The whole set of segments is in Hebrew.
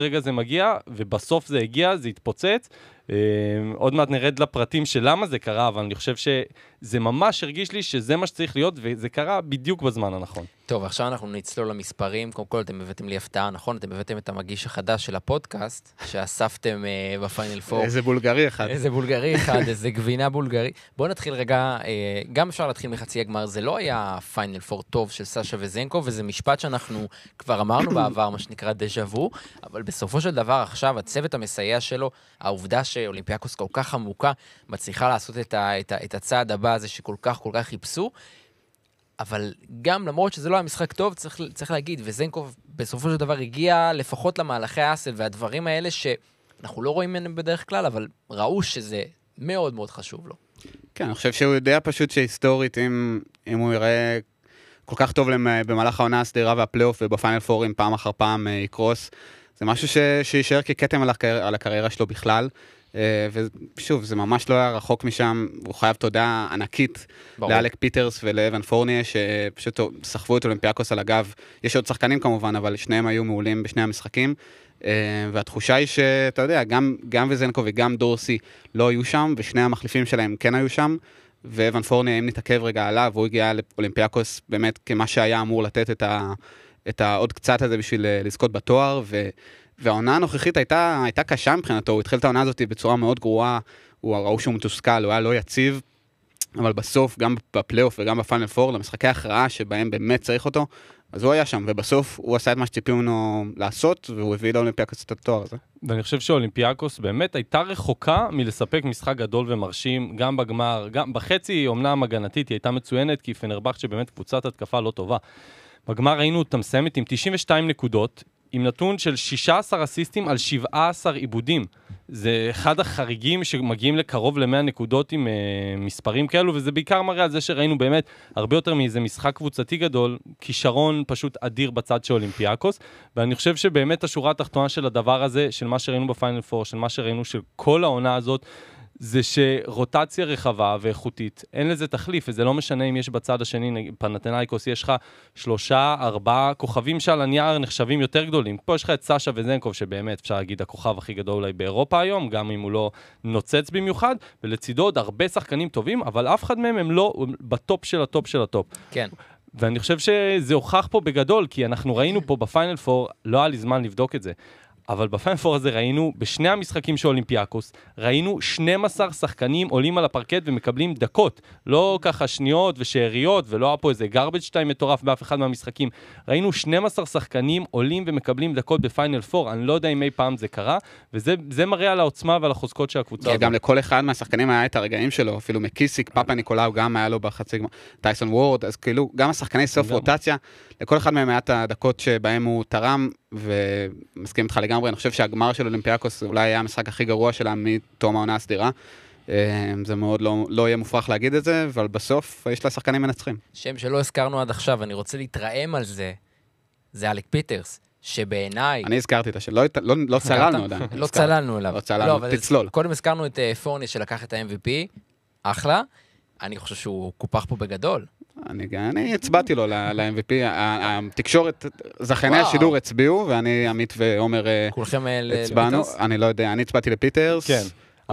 רגע זה מגיע, ובסוף זה הגיע, זה התפוצץ. עוד מעט נרד לפרטים של למה זה קרה, אבל אני חושב שזה ממש הרגיש לי שזה מה שצריך להיות, וזה קרה בדיוק בזמן הנכון. טוב, עכשיו אנחנו נצלול למספרים. קודם כל, אתם הבאתם לי הפתעה, נכון? אתם הבאתם את המגיש החדש של הפודקאסט, שאספתם בפיינל פור. איזה בולגרי אחד. איזה בולגרי אחד, איזה גבינה בולגרי. בואו נתחיל רגע, גם אפשר להתחיל מחצי הגמר, זה לא היה פיינל פור טוב של סשה וזנקו, וזה משפט שאנחנו כבר אמרנו בעבר, מה שנקרא דז'ה וו, אבל בסופו של דבר עכשיו, הצוות המסייע שלו, העובדה שאולימפיאקוס כל כך עמוקה, מצליחה לעשות את הצעד הבא הזה שכל כך חיפשו, אבל גם למרות שזה לא היה משחק טוב, צריך להגיד, וזנקוב בסופו של דבר הגיע לפחות למהלכי האסל, והדברים האלה שאנחנו לא רואים מהם בדרך כלל, אבל ראו שזה מאוד מאוד חשוב לו. כן, אני חושב שהוא יודע פשוט שהיסטורית, אם הוא יראה כל כך טוב במהלך העונה הסדירה והפלייאוף, ובפיינל פורים פעם אחר פעם יקרוס, זה משהו שישאר ככתם על הקריירה שלו בכלל, ושוב, זה ממש לא היה רחוק משם, הוא חייב תודה ענקית לאלק פיטרס ולאבן פורניה, שפשוט סחבו את אולימפיאקוס על הגב. יש עוד שחקנים כמובן, אבל שניהם היו מעולים בשני המשחקים, והתחושה היא שאתה יודע, גם וזנקו וגם דורסי לא היו שם, ושני המחליפים שלהם כן היו שם, ואבן פורניה, אם נתעכב רגע עליו, הוא הגיע לאולימפיאקוס באמת כמה שהיה אמור לתת את העוד קצת הזה בשביל לזכות בתואר, והעונה הנוכחית הייתה קשה מבחינתו, הוא התחיל את העונה הזאת בצורה מאוד גרועה, הוא ראו שהוא מתוסכל, הוא היה לא יציב, אבל בסוף, גם בפלייאוף וגם בפיינל פור, למשחקי הכרעה שבהם באמת צריך אותו, אז הוא היה שם, ובסוף הוא עשה את מה שציפים ממנו לעשות, והוא הביא לאולימפיאקוס את התואר הזה. ואני חושב שאולימפיאקוס באמת הייתה רחוקה מלספק משחק גדול ומרשים, גם בגמר, גם בחצי אומנם הגנתית היא הייתה מצוינת, כי פנרבכט שבאמת קבוצת התקפה לא טובה. בגמר ראינו אותה מסיימת עם 92 נקודות, עם נתון של 16 אסיסטים על 17 עיבודים. זה אחד החריגים שמגיעים לקרוב ל-100 נקודות עם מספרים כאלו, וזה בעיקר מראה על זה שראינו באמת הרבה יותר מאיזה משחק קבוצתי גדול, כישרון פשוט אדיר בצד של אולימפיאקוס, ואני חושב שבאמת השורה התחתונה של הדבר הזה, של מה שראינו בפיינל פור, של מה שראינו של כל העונה הזאת, זה שרוטציה רחבה ואיכותית, אין לזה תחליף, וזה לא משנה אם יש בצד השני, פנתנאיקוס, יש לך 3-4 כוכבים שעל הנייר נחשבים יותר גדולים. פה יש לך את סשה וזנקוב, שבאמת אפשר להגיד הכוכב הכי גדול אולי באירופה היום, גם אם הוא לא נוצץ במיוחד, ולצידו עוד הרבה שחקנים טובים, אבל אף אחד מהם הם לא בטופ של הטופ של הטופ. כן. ואני חושב שזה הוכח פה בגדול, כי אנחנו ראינו פה בפיינל פור, לא היה לי זמן לבדוק את זה. אבל בפיינל פור הזה ראינו, בשני המשחקים של אולימפיאקוס, ראינו 12 שחקנים עולים על הפרקט ומקבלים דקות. לא ככה שניות ושאריות, ולא היה פה איזה garbage time מטורף באף אחד מהמשחקים. ראינו 12 שחקנים עולים ומקבלים דקות בפיינל פור. אני לא יודע אם אי פעם זה קרה, וזה מראה על העוצמה ועל החוזקות של הקבוצה. גם לכל אחד מהשחקנים היה את הרגעים שלו, אפילו מקיסיק, פאפה ניקולאו, גם היה לו בחצי גמר, טייסון וורד, אז כאילו, גם השחקני סוף רוטציה, לכל אחד מהם היה את הדקות שבהם הוא תרם, ומסכים איתך לגמרי, אני חושב שהגמר של אולימפיאקוס אולי היה המשחק הכי גרוע שלה מתום העונה הסדירה. זה מאוד לא יהיה מופרך להגיד את זה, אבל בסוף יש לה שחקנים מנצחים. שם שלא הזכרנו עד עכשיו, אני רוצה להתרעם על זה, זה אלק פיטרס, שבעיניי... אני הזכרתי את השם, לא צללנו עדיין. לא צללנו אליו. לא צללנו, תצלול. קודם הזכרנו את פורני שלקח את ה-MVP, אחלה, אני חושב שהוא קופח פה בגדול. אני הצבעתי לו ל-MVP, התקשורת, זכייני השידור הצביעו, ואני, עמית ועומר הצבענו, אני לא יודע, אני הצבעתי לפיטרס. כן,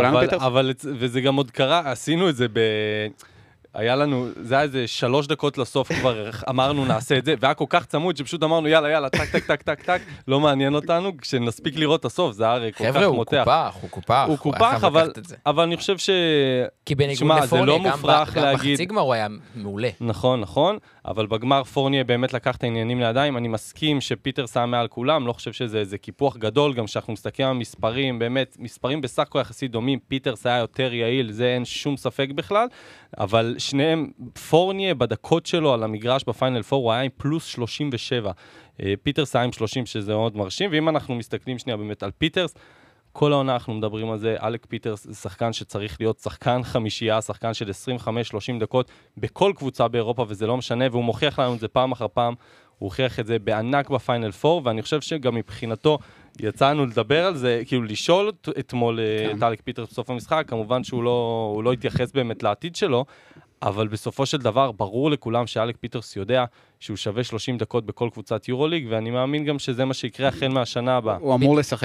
וזה גם עוד קרה, עשינו את זה היה לנו, זה היה איזה 3 דקות לסוף כבר אמרנו נעשה את זה, והיה כל כך צמוד שפשוט אמרנו יאללה, טק, טק, טק, טק, טק, לא מעניין אותנו, כשנספיק לראות את הסוף, זה הרי כל כך מותח. חבר'ה, הוא קופח, אבל אני חושב כי בניגוד לפורניה, גם בחצי גמר הוא היה מעולה. נכון, אבל בגמר פורניה באמת לקח את העניינים לידיים, אני מסכים שפיטרס היה מעל כולם, לא חושב שזה קיפוח גדול, גם שאנחנו מסתכלים על מספרים, באמת, מספרים בסך הכל יחסית דומים, פיטרס היה יותר יעיל, זה אין שום ספק בכלל, אבל שניהם, פורניה בדקות שלו על המגרש בפיינל פור, הוא היה עם פלוס 37. פיטרס היה עם 30, שזה מאוד מרשים, ואם אנחנו מסתכלים שנייה באמת על פיטרס, כל העונה אנחנו מדברים על זה, אלק פיטרס זה שחקן שצריך להיות שחקן חמישייה, שחקן של 25-30 דקות בכל קבוצה באירופה, וזה לא משנה, והוא מוכיח לנו את זה פעם אחר פעם, הוא הוכיח את זה בענק בפיינל פור, ואני חושב שגם מבחינתו יצאנו לדבר על זה, כאילו לשאול אתמול את אלק פיטרס בסוף המשחק, כמובן שהוא לא התייחס באמת לעתיד שלו, אבל בסופו של דבר ברור לכולם שאלק פיטרס יודע שהוא שווה 30 דקות בכל קבוצת יורוליג, ואני מאמין גם שזה מה שיקרה החל מהשנה הבאה. הוא אמור לשחק